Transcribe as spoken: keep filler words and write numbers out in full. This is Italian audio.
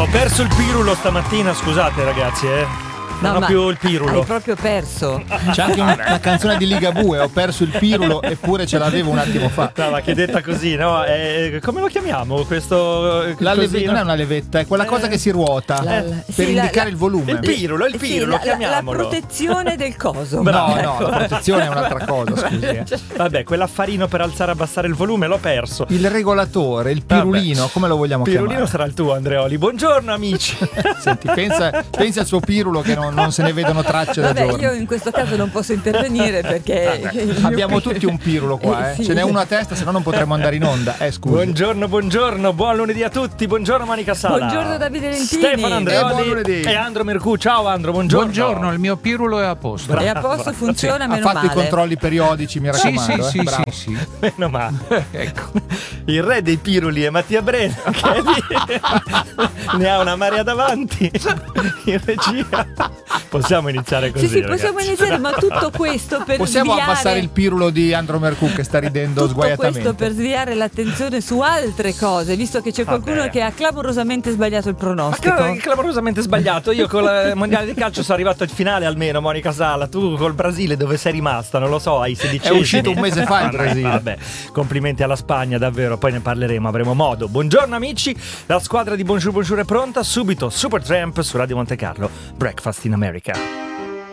Ho perso il pirulo stamattina, scusate ragazzi, eh. Non No, ho ma più il pirulo. Hai proprio perso. C'è anche una, una canzone di Ligabue, ho perso il pirulo eppure ce l'avevo un attimo fa. No, ma che detta così, no? Eh, come lo chiamiamo questo? La così, leve- no? non è una levetta, è quella Eh, cosa che si ruota la- la- per sì, la- indicare la- il volume. Il pirulo, il Sì, pirulo, la, la, la chiamiamolo. protezione del coso. Bravo. No, no, la protezione è un'altra cosa, scusi. eh. Vabbè, quell'affarino per alzare e abbassare il volume l'ho perso. Il regolatore, il pirulino, Vabbè. come lo vogliamo Pirulino chiamare? sarà il tuo, Andreoli. Buongiorno amici. Senti, pensa, pensa al suo pirulo che non, non se ne vedono tracce da Vabbè, giorni. io in questo caso non posso intervenire perché il mio Abbiamo pi- tutti un pirulo qua, eh. Eh, sì. Ce n'è uno a testa, se no non potremmo andare in onda. Eh, scusi. Buongiorno, buongiorno, buon lunedì a tutti. Buongiorno Monica Sala. Buongiorno Davide Lentini. Stefano E Andreoli buon lunedì. e Andro Mercu. Ciao Andro, buongiorno. Buongiorno, il mio pirulo è a posto. È a posto, funziona, Ha meno fatto male. i controlli periodici, mi Sì, raccomando. sì, eh. sì, Bravo. sì, sì. Meno male. Ecco. Il re dei piruli è Mattia Breno, che è lì. Ne ha una marea davanti in regia. Possiamo iniziare così, Sì, sì, possiamo ragazzi. iniziare, ma tutto questo per Possiamo sviare abbassare il pirulo di Andro Mercu che sta ridendo tutto sguaiatamente. questo per sviare l'attenzione su altre cose, visto che c'è qualcuno Vabbè. che ha clamorosamente sbagliato il Ma pronostico. che- clamorosamente sbagliato. Io con il mondiale di calcio sono arrivato al finale almeno, Monica Sala. Tu col Brasile dove sei rimasta? Non lo so, ai sedicesimi. È uscito un mese fa il Vabbè, Brasile. Vabbè, complimenti alla Spagna, davvero. Poi ne parleremo, avremo modo. Buongiorno amici, la squadra di Bonjour Bonjour è pronta. Subito Supertramp su Radio Monte Carlo. Breakfast in America.